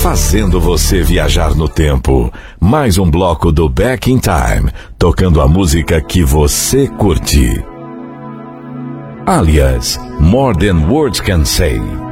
fazendo você viajar no tempo. Mais um bloco do Back in Time, tocando a música que você curte. Alias, More Than Words Can Say.